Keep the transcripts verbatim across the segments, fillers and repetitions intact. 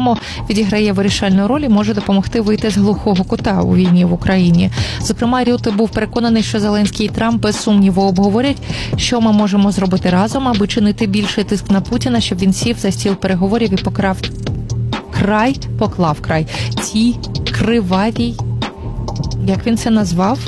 само відіграє вирішальну роль і може допомогти вийти з глухого кута у війні в Україні. Зокрема, Рюте був переконаний, що Зеленський і Трамп без сумніву обговорять, що ми можемо зробити разом, аби чинити більший тиск на Путіна, щоб він сів за стіл переговорів і покрав край, поклав край цій кривавій, як він це назвав?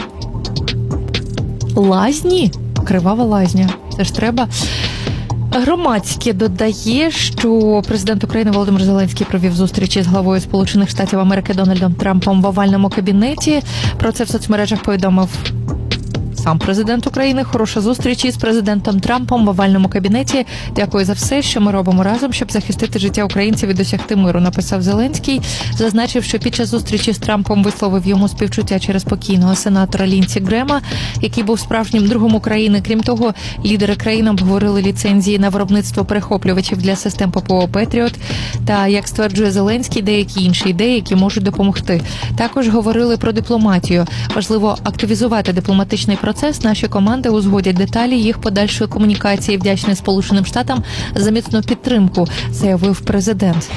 Лазні? Кривава лазня. Це ж треба. Громадське додає, що президент України Володимир Зеленський провів зустрічі з главою Сполучених Штатів Америки Дональдом Трампом в овальному кабінеті. Про це в соцмережах повідомив сам президент України. Хороша зустріч із президентом Трампом в овальному кабінеті. Дякую за все, що ми робимо разом, щоб захистити життя українців і досягти миру, написав Зеленський. Зазначив, що під час зустрічі з Трампом висловив йому співчуття через покійного сенатора Лінсі Грема, який був справжнім другом України. Крім того, лідери країн обговорили ліцензії на виробництво перехоплювачів для систем ППО «Петріот» та, як стверджує Зеленський, деякі інші ідеї, які можуть допомогти. Також говорили про дипломатію. Важливо активізувати дипломатичний процес. Наші команди узгодять деталі їх подальшої комунікації. Вдячний Сполученим Штатам за міцну підтримку, заявив президент.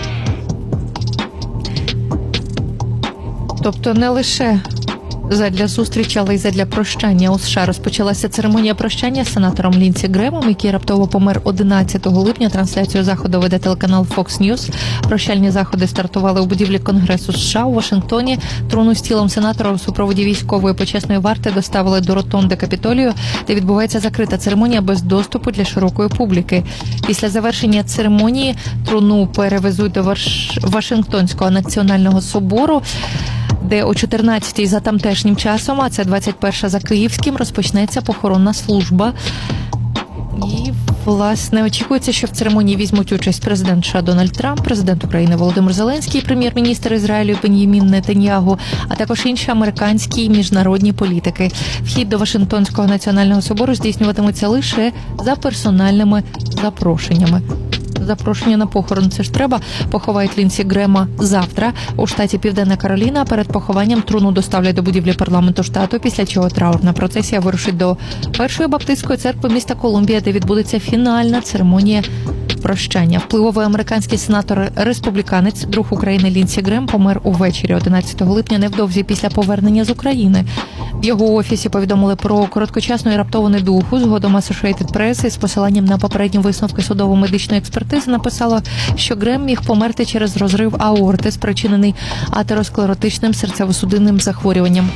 Тобто не лише задля зустрічі, але й задля прощання. У США розпочалася церемонія прощання з сенатором Лінсі Гремом, який раптово помер одинадцятого липня. Трансляцію заходу веде телеканал Fox News. Прощальні заходи стартували у будівлі Конгресу США у Вашингтоні. Труну з тілом сенатора у супроводі військової почесної варти доставили до ротонди Капітолію, де відбувається закрита церемонія без доступу для широкої публіки. Після завершення церемонії труну перевезуть до Ваш... Вашингтонського національного собору, де о чотирнадцятій за тамтешнім часом, а це двадцять перша за київським, розпочнеться похоронна служба. І, власне, очікується, що в церемонії візьмуть участь президент США Дональд Трамп, президент України Володимир Зеленський, прем'єр-міністр Ізраїлю Бен'ямін Нетаньягу, а також інші американські і міжнародні політики. Вхід до Вашингтонського національного собору здійснюватиметься лише за персональними запрошеннями. Запрошення на похорон, це ж треба. Поховають Лінсі Грема завтра у штаті Південна Кароліна. Перед похованням труну доставлять до будівлі парламенту штату, після чого траурна процесія вирушить до Першої баптистської церкви міста Колумбія, де відбудеться фінальна церемонія прощання. Впливовий американський сенатор-республіканець, друг України Лінсі Грем, помер увечері одинадцятого липня, невдовзі після повернення з України. В його офісі повідомили про короткочасну і раптову недугу. Згодом Associated Press із посиланням на попередні висновки судово-медичної експертизи написало, що Грем міг померти через розрив аорти, спричинений атеросклеротичним серцево-судинним захворюванням.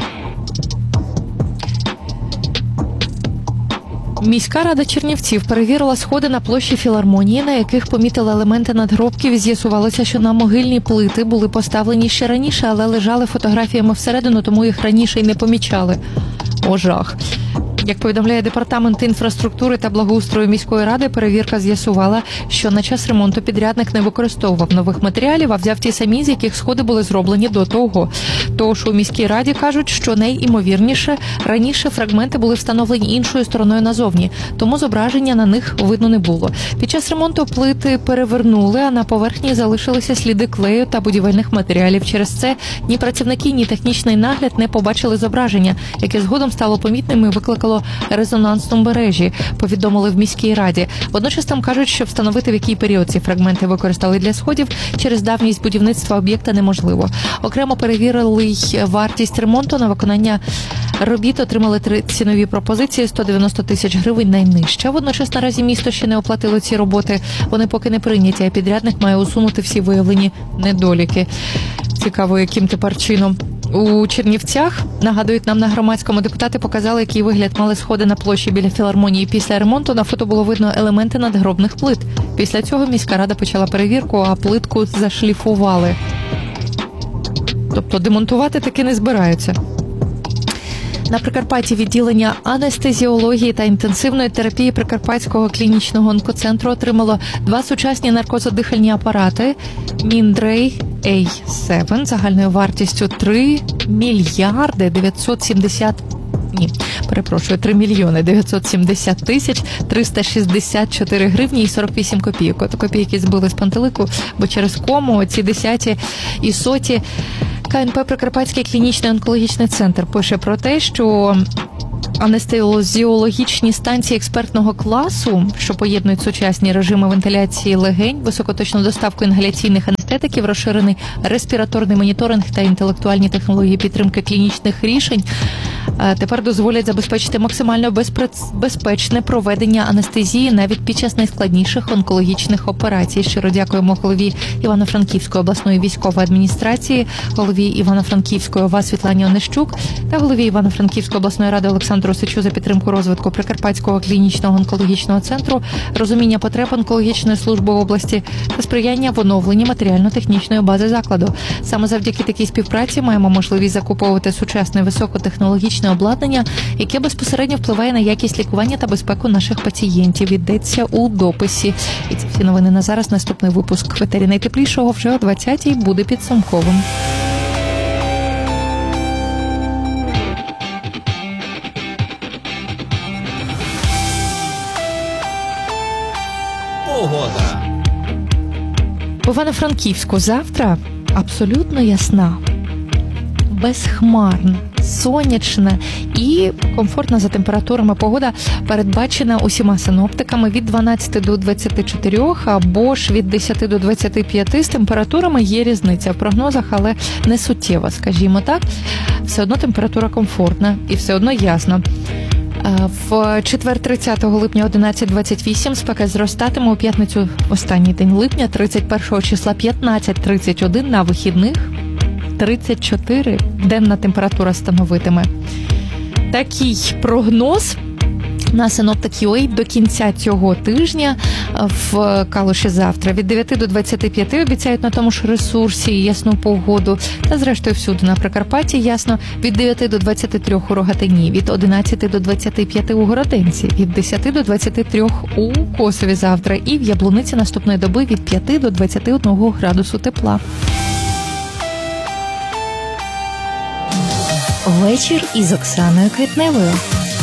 Міська рада Чернівців перевірила сходи на площі Філармонії, на яких помітили елементи надгробків, і з'ясувалося, що на могильні плити були поставлені ще раніше, але лежали фотографіями всередину, тому їх раніше й не помічали. О, жах. Як повідомляє Департамент інфраструктури та благоустрою міської ради, перевірка з'ясувала, що на час ремонту підрядник не використовував нових матеріалів, а взяв ті самі, з яких сходи були зроблені до того. Тож у міській раді кажуть, що найімовірніше раніше фрагменти були встановлені іншою стороною назовні, тому зображення на них видно не було. Під час ремонту плити перевернули, а на поверхні залишилися сліди клею та будівельних матеріалів. Через це ні працівники, ні технічний нагляд не побачили зображення, яке згодом стало помітним і викликало резонансну мережі, повідомили в міській раді. Водночас там кажуть, що встановити, в який період ці фрагменти використали для сходів, через давність будівництва об'єкта неможливо. Окремо перевірили й вартість ремонту. На виконання робіт отримали три цінові пропозиції, сто дев'яносто тисяч гривень найнижча. Водночас наразі місто ще не оплатило ці роботи. Вони поки не прийняті, а підрядник має усунути всі виявлені недоліки. Цікаво, яким тепер чином. У Чернівцях, нагадують нам на громадському, депутати показали, який вигляд мали сходи на площі біля Філармонії. Після ремонту на фото було видно елементи надгробних плит. Після цього міська рада почала перевірку, а плитку зашліфували. Тобто демонтувати таки не збираються. На Прикарпатті відділення анестезіології та інтенсивної терапії Прикарпатського клінічного онкоцентру отримало два сучасні наркозодихальні апарати Міндрей ей сім загальною вартістю три мільярди дев'ятсот сімдесят Ні, перепрошую, три мільйони дев'ятсот сімдесят тисяч триста шістдесят чотири гривні і сорок вісім копійок. Ото копійки збили з пантелику, бо через кому ці десяті і соті. ка ен пе Прикарпатський клінічний онкологічний центр пише про те, що анестезіологічні станції експертного класу, що поєднують сучасні режими вентиляції легень, високоточну доставку інгаляційних анестезій анестетиків, розширений респіраторний моніторинг та інтелектуальні технології підтримки клінічних рішень тепер дозволять забезпечити максимально безпечне проведення анестезії навіть під час найскладніших онкологічних операцій. Щиро дякуємо голові Івано-Франківської обласної військової адміністрації, голові Івано-Франківської ОВА Світлані Онищук та голові Івано-Франківської обласної ради Олександру Осичу за підтримку розвитку Прикарпатського клінічного онкологічного центру, розуміння потреб онкологічної служби в області та сприяння в оновленні матеріально-технічної бази закладу. Саме завдяки такій співпраці маємо можливість закуповувати сучасне високотехнологічне обладнання, яке безпосередньо впливає на якість лікування та безпеку наших пацієнтів. Йдеться у дописі. І це всі новини на зараз. Наступний випуск «Ветері найтеплішого» вже о двадцятій буде підсумковим. Погода. В Івано-Франківську завтра абсолютно ясна, безхмарна, сонячна і комфортна за температурами погода передбачена усіма синоптиками від дванадцяти до двадцяти чотирьох або ж від десяти до двадцяти п'яти. З температурами є різниця в прогнозах, але не суттєва, скажімо так. Все одно температура комфортна і все одно ясно. В четвер тридцятого липня одинадцять двадцять вісім спека зростатиме, у п'ятницю останній день липня тридцять першого числа п'ятнадцять тридцять один, на вихідних тридцять чотири денна температура становитиме. Такий прогноз на Синоптик.ua до кінця цього тижня в Калуші завтра. Від дев'яти до двадцяти п'яти обіцяють на тому ж ресурсі ясну погоду. Та зрештою всюди на Прикарпатті ясно. Від дев'яти до двадцяти трьох у Рогатині, від одинадцяти до двадцяти п'яти у Городенці, від десяти до двадцяти трьох у Косові завтра і в Яблуниці наступної доби від п'яти до двадцяти одного градусу тепла. Вечір із Оксаною Квітневою.